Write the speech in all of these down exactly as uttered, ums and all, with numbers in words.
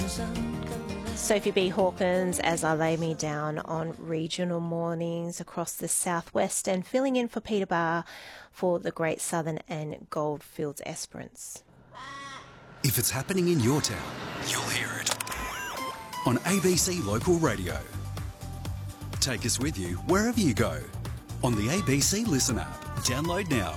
Sophie B. Hawkins as I lay me down on regional mornings across the southwest and filling in for Peter Barr for the Great Southern and Goldfields Esperance. If it's happening in your town, you'll hear it on A B C Local Radio. Take us with you wherever you go on the A B C Listen app. Download now.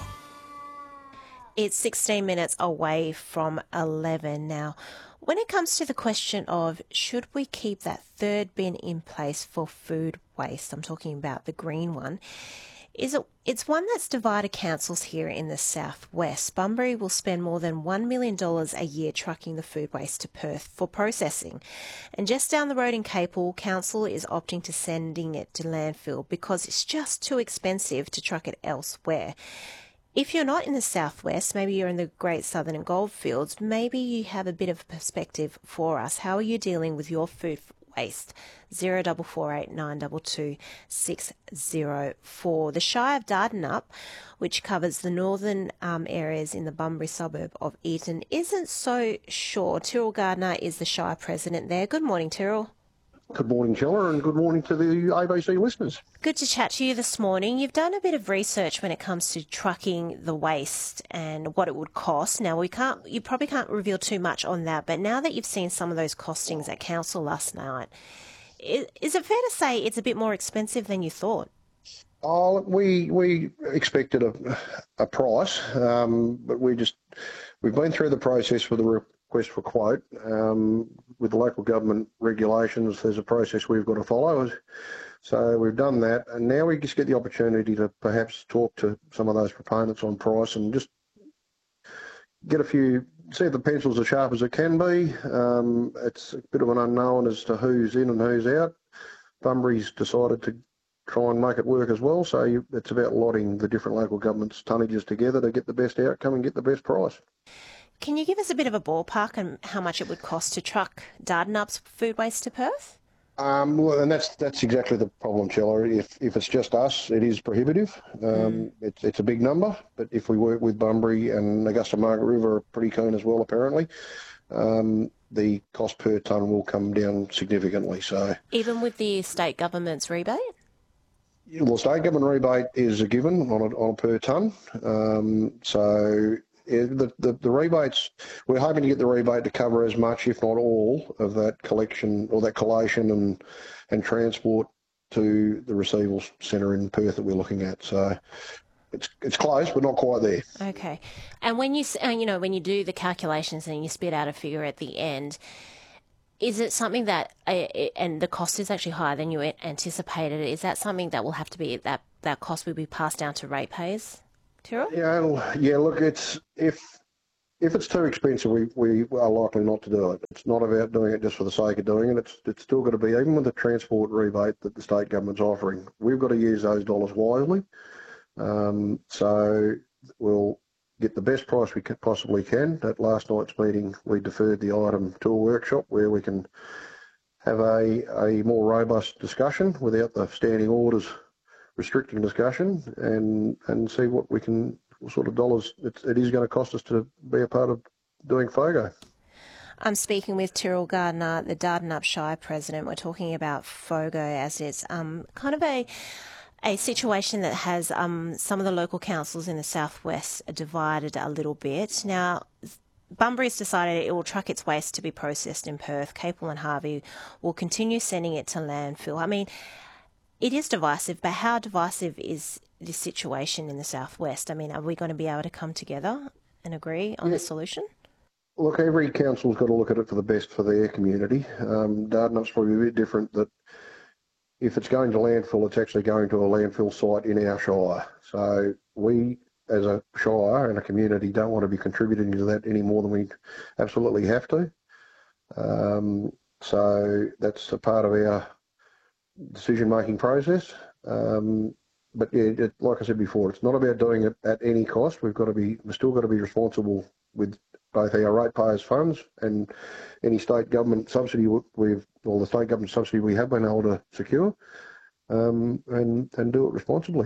It's sixteen minutes away from eleven now. When it comes to the question of should we keep that third bin in place for food waste, I'm talking about the green one, is it, it's one that's divided councils here in the southwest. Bunbury will spend more than one million dollars a year trucking the food waste to Perth for processing. And just down the road in Capel, council is opting to sending it to landfill because it's just too expensive to truck it elsewhere. If you're not in the southwest, maybe you're in the Great Southern and Goldfields, maybe you have a bit of a perspective for us. How are you dealing with your food waste? zero four four eight nine two two six zero four. The Shire of Dardanup, which covers the northern um, areas in the Bunbury suburb of Eaton, isn't so sure. Tyrrell Gardner is the Shire president there. Good morning, Tyrrell. Good morning, Chella, and good morning to the A B C listeners. Good to chat to you this morning. You've done a bit of research when it comes to trucking the waste and what it would cost. Now, we can't, you probably can't reveal too much on that, but now that you've seen some of those costings at council last night, is, is it fair to say it's a bit more expensive than you thought? Oh, we we expected a a price, um, but we just we've been through the process with the request for quote. Um, with the local government regulations, there's a process we've got to follow. So we've done that, and now we just get the opportunity to perhaps talk to some of those proponents on price and just get a few, see if the pencil's as sharp as it can be. Um, it's a bit of an unknown as to who's in and who's out. Bunbury's decided to try and make it work as well, so you, it's about lotting the different local governments' tonnages together to get the best outcome and get the best price. Can you give us a bit of a ballpark on how much it would cost to truck Dardanup's food waste to Perth? Um, well, and that's that's exactly the problem, Chella. If if it's just us, it is prohibitive. Um, mm. It's it's a big number, but if we work with Bunbury and Augusta Margaret River are pretty keen as well, apparently, um, the cost per tonne will come down significantly. So even with the state government's rebate? Well, state government rebate is a given on a, on a per tonne. Um, so. Yeah, the, the, the rebates, we're hoping to get the rebate to cover as much, if not all, of that collection or that collation and and transport to the receival centre in Perth that we're looking at. So it's it's close, but not quite there. Okay. And when you uh, you know when you do the calculations and you spit out a figure at the end, is it something that uh, and the cost is actually higher than you anticipated? Is that something that will have to be that that cost will be passed down to ratepayers? Tyrrell? Yeah, yeah. Look, it's if if it's too expensive, we, we are likely not to do it. It's not about doing it just for the sake of doing it. It's it's still got to be, even with the transport rebate that the state government's offering, we've got to use those dollars wisely. Um, so we'll get the best price we could possibly can. At last night's meeting, we deferred the item to a workshop where we can have a a more robust discussion without the standing orders restricting discussion, and and see what we can, what sort of dollars it, it is going to cost us to be a part of doing FOGO. I'm speaking with Tyrrell Gardner, the Dardanup Shire president. We're talking about FOGO as it's um, kind of a a situation that has um, some of the local councils in the southwest divided a little bit. Now, Bunbury's decided it will truck its waste to be processed in Perth. Capel and Harvey will continue sending it to landfill. I mean, it is divisive, but how divisive is this situation in the southwest? I mean, are we going to be able to come together and agree on yeah. a solution? Look, every council's got to look at it for the best for their community. Um, Dardanup's probably a bit different, that if it's going to landfill, it's actually going to a landfill site in our shire. So we, as a shire and a community, don't want to be contributing to that any more than we absolutely have to. Um, so that's a part of our decision-making process. Um, but yeah, it, like I said before, it's not about doing it at any cost. We've got to be, we've still got to be responsible with both our ratepayers' funds and any state government subsidy we've, or the state government subsidy we have been able to secure, um, and and do it responsibly.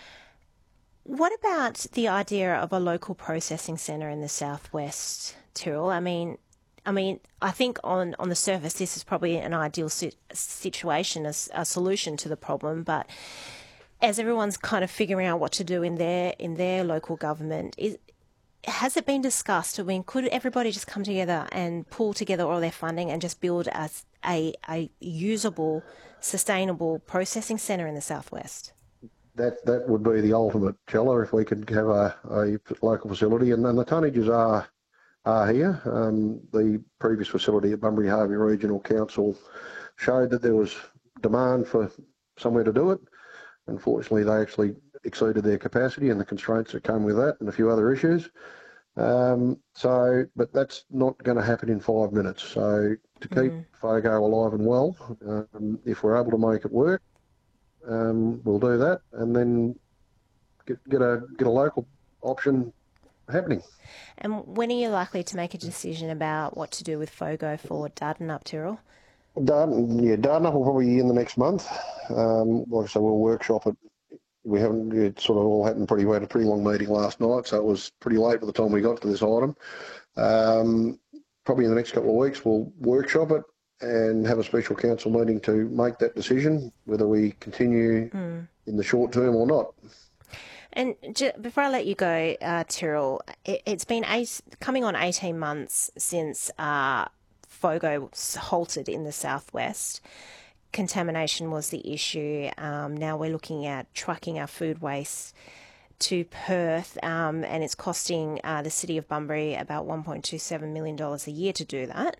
What about the idea of a local processing centre in the southwest, Tyrrell? I mean, I mean, I think on, on the surface, this is probably an ideal si- situation, a, a solution to the problem. But as everyone's kind of figuring out what to do in their in their local government, is, has it been discussed? I mean, could everybody just come together and pull together all their funding and just build a, a, a usable, sustainable processing centre in the southwest? That that would be the ultimate, Chella, if we could have a, a local facility. And, and the tonnages are are here. Um, the previous facility at Bunbury Harvey Regional Council showed that there was demand for somewhere to do it. Unfortunately, they actually exceeded their capacity and the constraints that come with that and a few other issues. Um, so, but that's not going to happen in five minutes. So to keep mm. FOGO alive and well, um, if we're able to make it work, um, we'll do that and then get, get a get a local option happening. And when are you likely to make a decision about what to do with FOGO for Dardanup, Tyrrell? Dardan, yeah, Dardanup will probably be in the next month. Um, like I say, we'll workshop it. We haven't, it sort of all happened pretty, we had a pretty long meeting last night, so it was pretty late by the time we got to this item. Um, probably in the next couple of weeks we'll workshop it and have a special council meeting to make that decision, whether we continue mm. in the short term or not. And j- before I let you go, uh, Tyrrell, it, it's been eight, coming on eighteen months since uh, FOGO halted in the southwest. Contamination was the issue. Um, now we're looking at trucking our food waste to Perth, um, and it's costing uh, the city of Bunbury about one point two seven million dollars a year to do that.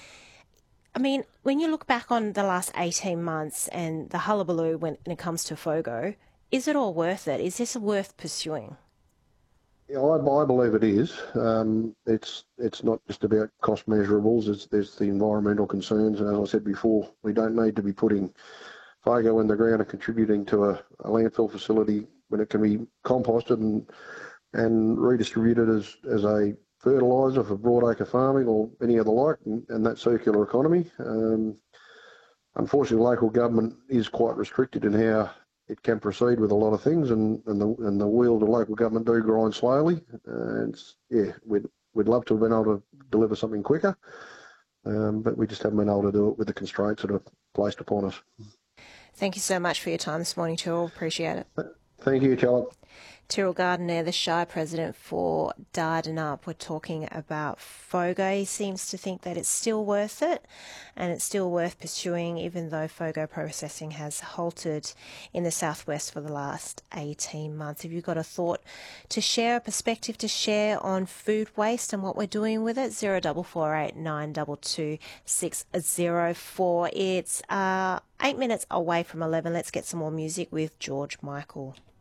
I mean, when you look back on the last eighteen months and the hullabaloo when, when it comes to FOGO, is it all worth it? Is this worth pursuing? Yeah, I, I believe it is. Um, it's it's not just about cost measurables. It's, there's the environmental concerns, and as I said before, we don't need to be putting FOGO in the ground and contributing to a, a landfill facility when it can be composted and and redistributed as as a fertiliser for broadacre farming or any other like, and, and that circular economy. Um, unfortunately, local government is quite restricted in how it can proceed with a lot of things, and, and the and the wheels of local government do grind slowly. Uh, it's, yeah, we'd we'd love to have been able to deliver something quicker, um, but we just haven't been able to do it with the constraints that are placed upon us. Thank you so much for your time this morning, Tyrrell. Appreciate it. Thank you, Charlotte. Tyrrell Gardiner, the Shire President for Dardanup. We're talking about FOGO. He seems to think that it's still worth it and it's still worth pursuing, even though FOGO processing has halted in the southwest for the last eighteen months. Have you got a thought to share, a perspective to share on food waste and what we're doing with it? zero four four eight nine two two six zero four. It's uh, eight minutes away from eleven. Let's get some more music with George Michael.